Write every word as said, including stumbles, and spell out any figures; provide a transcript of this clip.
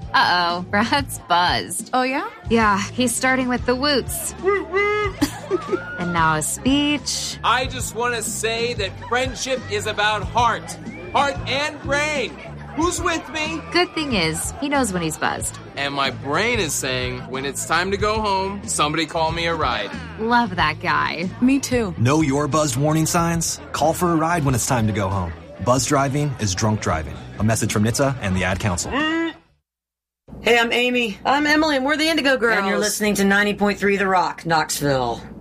Uh-oh, Brad's buzzed. Oh, yeah? Yeah, he's starting with the woots. And now a speech. I just want to say that friendship is about heart. Heart and brain. Who's with me? Good thing is, he knows when he's buzzed. And my brain is saying, when it's time to go home, somebody call me a ride. Love that guy. Me too. Know your buzzed warning signs? Call for a ride when it's time to go home. Buzz driving is drunk driving. A message from N H T S A and the Ad Council. Hey, I'm Amy. I'm Emily, and we're the Indigo Girls. And you're listening to ninety point three The Rock, Knoxville.